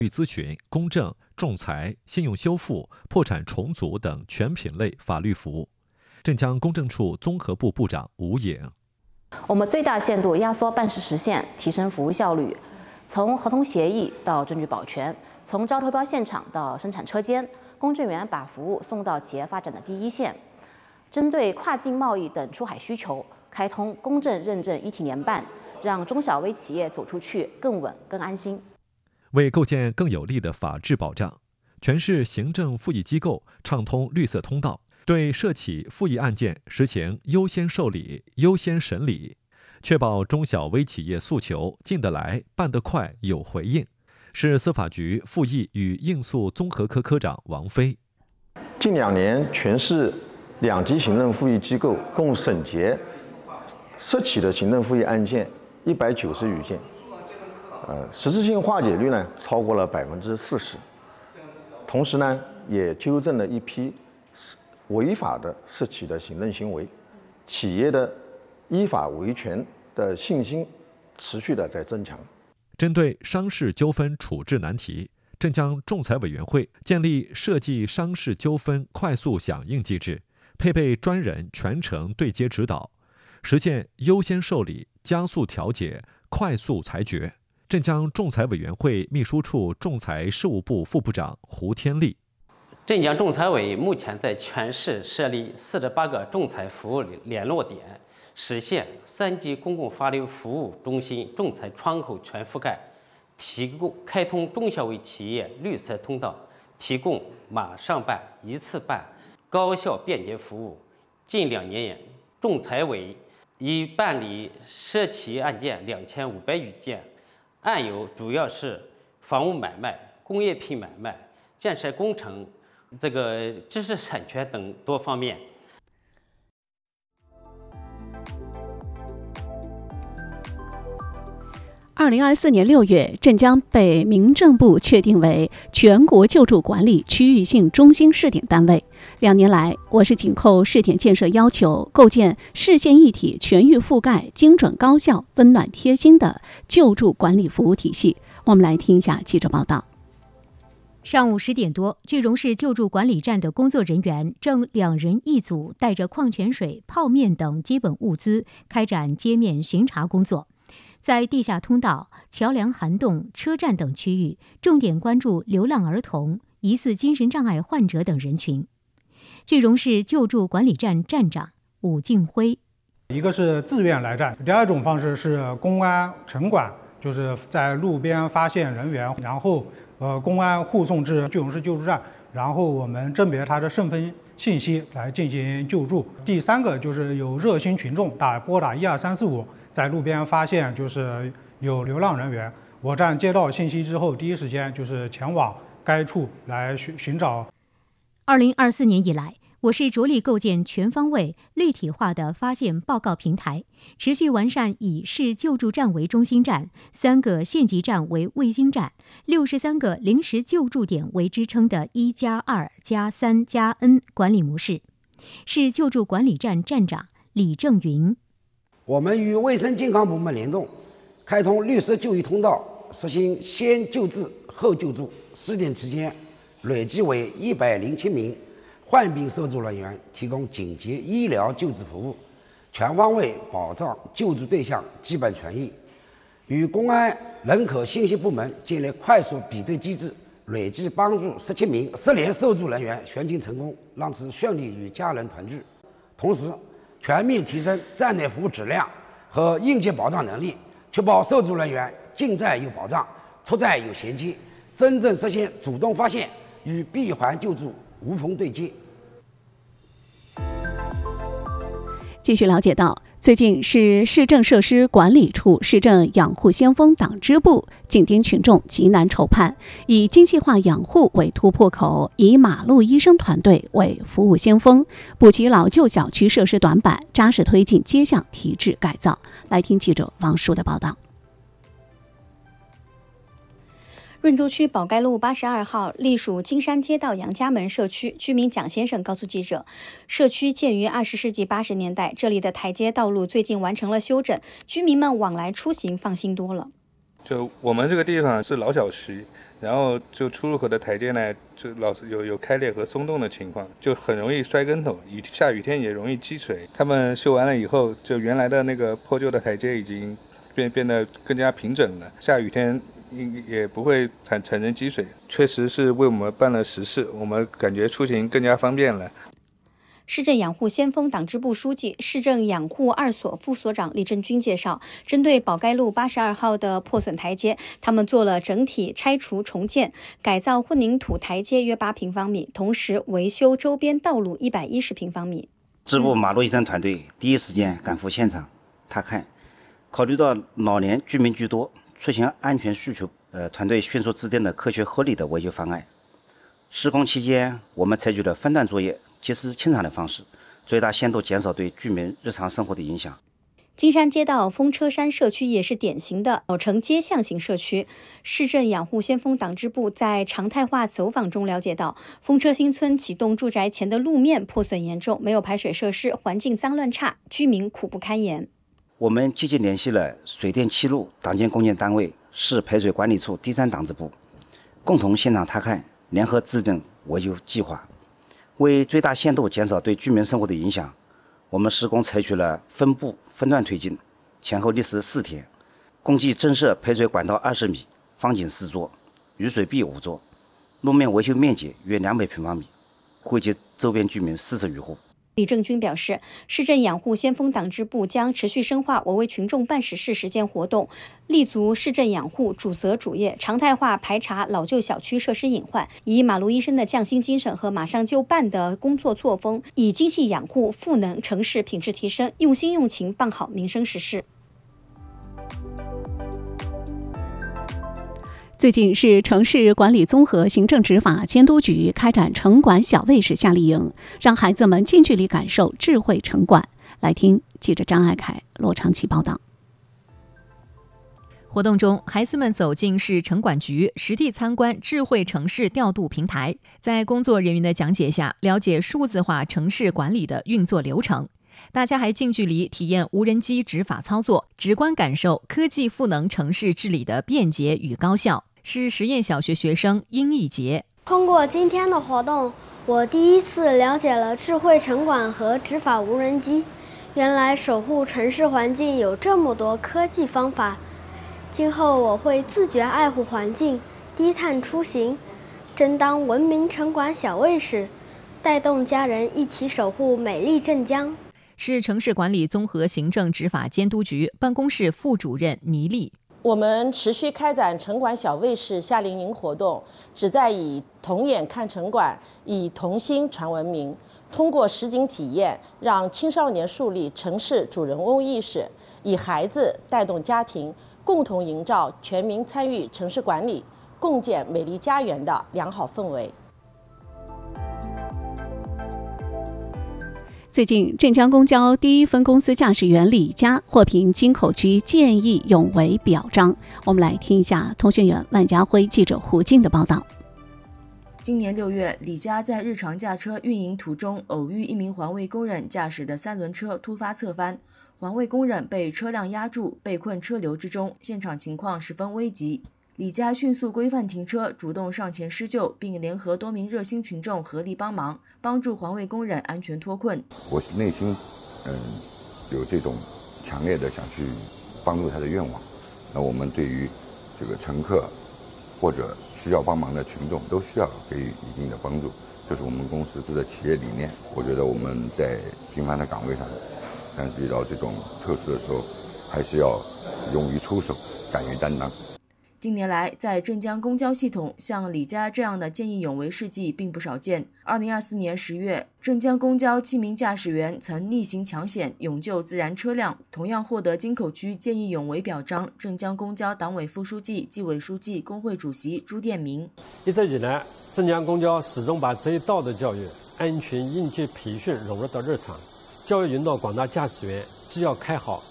律咨询、公证、仲裁、信用修复、破产重组等全品类法律服务。镇江公证处综合部部长吴颖： 我们最大限度压缩办事时限，提升服务效率。从合同协议到证据保全，从招投标现场到生产车间，公证员把服务送到企业发展的第一线。针对跨境贸易等出海需求，开通公证认证一体联办，让中小微企业走出去更稳、更安心。 为构建更有力的法治保障，全市行政复议机构畅通绿色通道，对涉企复议案件实行优先受理、优先审理，确保中小微企业诉求进得来、办得快、有回应。市司法局复议与应诉综合科科长王飞： 近2年，全市2级行政复议机构共审结涉企的行政复议案件190余件。实质性化解率呢超过了40%，同时呢也纠正了一批违法的涉企的行政行为，企业的依法维权的信心持续的在增强。 针对商事纠纷处置难题，镇江仲裁委员会建立设计商事纠纷快速响应机制，配备专人全程对接指导，实现优先受理、加速调解、快速裁决。镇江仲裁委员会秘书处仲裁事务部副部长胡天利： 镇江仲裁委目前在全市设立48个仲裁服务联络点，实现3级公共法律服务中心仲裁窗口全覆盖，开通中小微企业绿色通道，提供马上办、一次办、高效便捷服务。近2年，仲裁委已办理涉企案件2500余件。案由主要是房屋买卖、工业品买卖、建设工程、知识产权等多方面。 2024年6月，镇江被民政部确定为全国救助管理区域性中心试点单位。2年来，我市紧扣试点建设要求，构建市县一体、全域覆盖、精准高效、温暖贴心的救助管理服务体系。我们来听一下记者报道。 上午10点多，句容市救助管理站的工作人员正2人一组，带着矿泉水、泡面等基本物资，开展街面巡查工作。在地下通道、桥梁涵洞、车站等区域，重点关注流浪儿童、疑似精神障碍患者等人群。句容市救助管理站站长武敬辉： 一个是自愿来站，第二种方式是公安城管，就是在路边发现人员，然后公安护送至句容市救助站，然后我们甄别他的身份信息来进行救助。第3个就是有热心群众拨打12345，在路边发现就是有流浪人员，我站接到信息之后，第一时间就是前往该处来寻找。 2024年以来，我市着力构建全方位、立体化的发现报告平台，持续完善以市救助站为中心站、3个县级站为卫星站、63个临时救助点为支撑的1+2+3+N 管理模式。市救助管理站站长李正云： 我们与卫生健康部门联动，开通绿色就医通道，实行先救治后救助。试点期间，累计为107名患病受助人员提供紧急医疗救治服务，全方位保障救助对象基本权益。与公安人口信息部门建立快速比对机制，累计帮助17名失联受助人员选警成功，让其顺利与家人团聚。同时，全面提升站内服务质量和应急保障能力，确保受助人员进站有保障，出站有衔接，真正实现主动发现与闭环救助无缝对接。 继续了解到，最近是市政设施管理处市政养护先锋党支部紧盯群众急难筹盼，以精细化养护为突破口，以马路医生团队为服务先锋，补齐老旧小区设施短板，扎实推进街巷提质改造。来听记者王舒的报道。 润州区宝盖路82号隶属金山街道杨家门社区居民蒋先生告诉记者，社区建于20世纪80年代，这里的台阶道路最近完成了修整，居民们往来出行放心多了。 就我们这个地方是老小区， 然后就出入口的台阶呢，就老是有开裂和松动的情况，就很容易摔跟头，下雨天也容易积水。他们修完了以后，就原来的那个破旧的台阶已经变得更加平整了，下雨天也不会产生积水，确实是为我们办了实事，我们感觉出行更加方便了。 市政养护先锋党支部书记、市政养护2所副所长李振军介绍，针对宝盖路82号的破损台阶，他们做了整体拆除重建，改造混凝土台阶约8平方米，同时维修周边道路110平方米。 支部马路医生团队第一时间赶赴现场踏勘，考虑到老年居民居多，出行安全需求，团队迅速制定了科学合理的维修方案。施工期间，我们采取了分段作业、及时清场的方式，最大限度减少对居民日常生活的影响。 金山街道风车山社区也是典型的老城街巷型社区。市政养护先锋党支部在常态化走访中了解到，风车新村启动住宅前的路面破损严重，没有排水设施，环境脏乱差，居民苦不堪言。 我们积极联系了水电气路党建共建单位、市排水管理处第3党支部，共同现场踏勘，联合制定维修计划。为最大限度减少对居民生活的影响，我们施工采取了分步分段推进，前后历时4天，共计增设排水管道20米，方井4座，雨水壁5座，路面维修面积约200平方米，惠及周边居民40余户。 李正军表示，市政养护先锋党支部将持续深化我为群众办实事实践活动，立足市政养护主责主业，常态化排查老旧小区设施隐患，以马路医生的匠心精神和马上就办的工作作风，以精细养护赋能城市品质提升，用心用情办好民生实事。 最近是城市管理综合行政执法监督局开展城管小卫士夏令营，让孩子们近距离感受智慧城管。来听记者张爱凯、罗长奇报道。 活动中，孩子们走进市城管局，实地参观智慧城市调度平台，在工作人员的讲解下，了解数字化城市管理的运作流程。大家还近距离体验无人机执法操作，直观感受科技赋能城市治理的便捷与高效。是实验小学学生殷义杰。 通过今天的活动，我第一次了解了智慧城管和执法无人机。原来守护城市环境有这么多科技方法。今后我会自觉爱护环境，低碳出行，真当文明城管小卫士，带动家人一起守护美丽镇江。 是城市管理综合行政执法监督局办公室副主任倪丽。 我们持续开展城管小卫士夏令营活动，旨在以童眼看城管，以童心传文明。通过实景体验，让青少年树立城市主人翁意识，以孩子带动家庭，共同营造全民参与城市管理、共建美丽家园的良好氛围。 最近，镇江公交第1分公司驾驶员李佳获评京口区见义勇为表彰。我们来听一下通讯员万家辉、记者胡静的报道。 今年6月，李佳在日常驾车运营途中偶遇一名环卫工人驾驶的3轮车突发侧翻，环卫工人被车辆压住，被困车流之中，现场情况十分危急。李佳迅速规范停车，主动上前施救，并联合多名热心群众合力帮忙，帮助环卫工人安全脱困。 我内心有这种强烈的想去帮助他的愿望。那我们对于这个乘客或者需要帮忙的群众都需要给予一定的帮助，这是我们公司的企业理念。我觉得我们在平凡的岗位上，但是遇到这种特殊的时候，还是要勇于出手，敢于担当。 近年来，在镇江公交系统像李佳这样的见义勇为事迹并不少见。2024年10月，镇江公交7名驾驶员曾逆行抢险，勇救自燃车辆，同样获得京口区见义勇为表彰。镇江公交党委副书记、纪委书记、工会主席朱殿明。 一直以来，镇江公交始终把职业道德教育、安全应急培训融入到日常，教育引导广大驾驶员既要开好